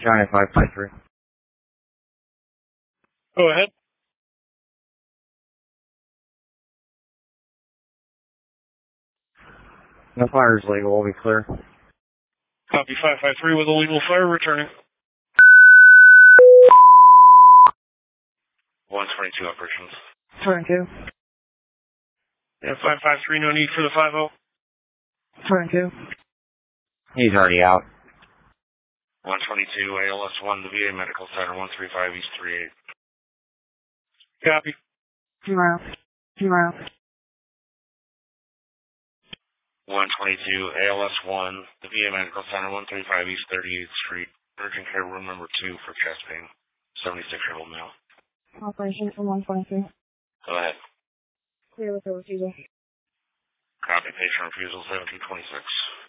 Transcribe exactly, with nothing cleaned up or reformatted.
China five five three. Go ahead. No fire is legal. We'll be clear. Copy five five three with illegal fire returning. one twenty-two operations. Turn two. Yeah, five five three, no need for the five oh. Turn two. He's already out. one twenty-two, A L S one, the V A Medical Center, one three five East three eight. Copy. Zero. Zero. one twenty-two, A L S one, the V A Medical Center, one three five East thirty-eighth Street. Urgent care room number two for chest pain. seventy-six-year-old male. Operation for one twenty-three. Go ahead. Clear with the refusal. Copy patient refusal seventeen twenty-six.